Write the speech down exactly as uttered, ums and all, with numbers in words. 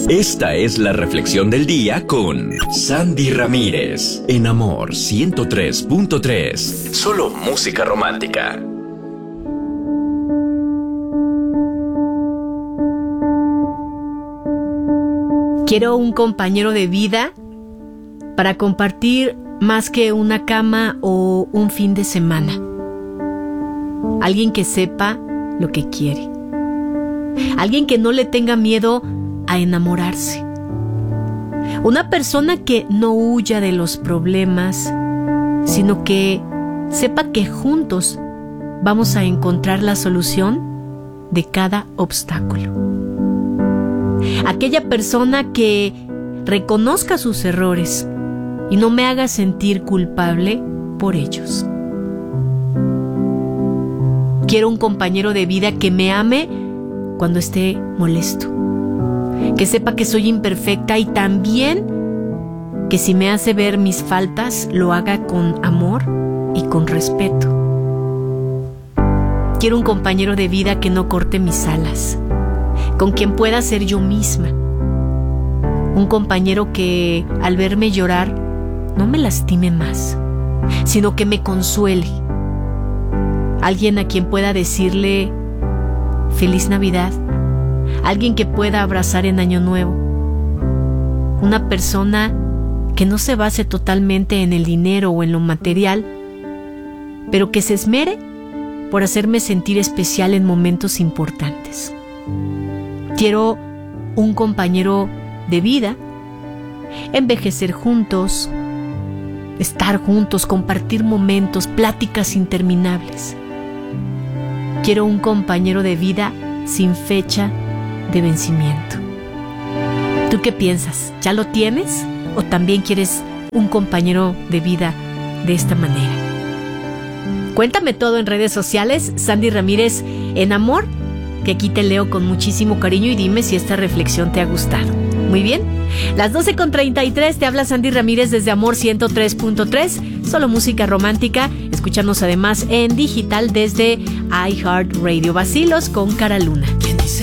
Esta es la reflexión del día con Sandy Ramírez en Amor ciento tres punto tres. Solo música romántica. Quiero un compañero de vida para compartir más que una cama o un fin de semana. Alguien que sepa lo que quiere. Alguien que no le tenga miedo a enamorarse. Una persona que no huya de los problemas, sino que sepa que juntos vamos a encontrar la solución de cada obstáculo. Aquella persona que reconozca sus errores y no me haga sentir culpable por ellos. Quiero un compañero de vida que me ame cuando esté molesto, que sepa que soy imperfecta y también que si me hace ver mis faltas, lo haga con amor y con respeto. Quiero un compañero de vida que no corte mis alas, con quien pueda ser yo misma. Un compañero que al verme llorar no me lastime más, sino que me consuele. Alguien a quien pueda decirle Feliz Navidad. Alguien que pueda abrazar en Año Nuevo. Una persona que no se base totalmente en el dinero o en lo material, pero que se esmere por hacerme sentir especial en momentos importantes. Quiero un compañero de vida, envejecer juntos, estar juntos, compartir momentos, pláticas interminables. Quiero un compañero de vida sin fecha de vencimiento. ¿Tú qué piensas? ¿Ya lo tienes? ¿O también quieres un compañero de vida de esta manera? Cuéntame todo en redes sociales, Sandy Ramírez en Amor, que aquí te leo con muchísimo cariño, y dime si esta reflexión te ha gustado. Muy bien, las doce con treinta y tres, te habla Sandy Ramírez desde Amor ciento tres punto tres, solo música romántica. Escúchanos además en digital desde iHeartRadio. Vacilos con Cara Luna.